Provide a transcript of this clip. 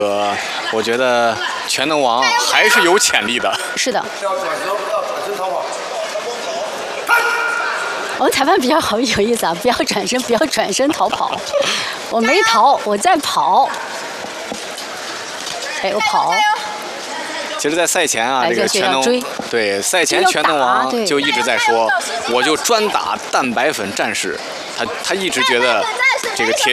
我觉得全能王还是有潜力的。 是的。我们裁判比较好有意思啊，不要转身，不要转身逃跑。我没逃，我在跑。哎，我跑。 其实，在赛前啊，这个全能对赛前全能王就一直在说，我就专打蛋白粉战士，他一直觉得这个铁。